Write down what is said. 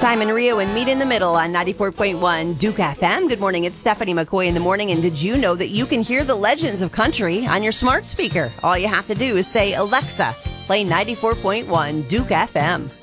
Simon Rio and Meet in the Middle on 94.1 Duke FM. Good morning. It's Stephanie McCoy in the morning. And did you know that you can hear the legends of country on your smart speaker? All you have to do is say, Alexa, play 94.1 Duke FM.